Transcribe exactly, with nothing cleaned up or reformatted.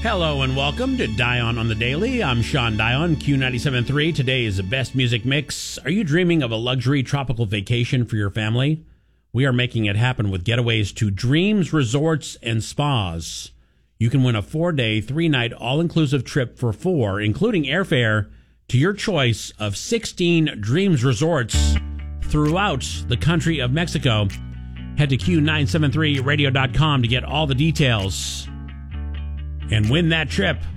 Hello and welcome to Dion on the Daily. I'm Sean Dion, Q ninety-seven point three. Today's best music mix. Are you dreaming of a luxury tropical vacation for your family? We are making it happen with getaways to Dreams Resorts and Spas. You can win a four-day, three-night, all-inclusive trip for four, including airfare, to your choice of sixteen Dreams Resorts throughout the country of Mexico. Head to Q nine seven three radio dot com to get all the details and win that trip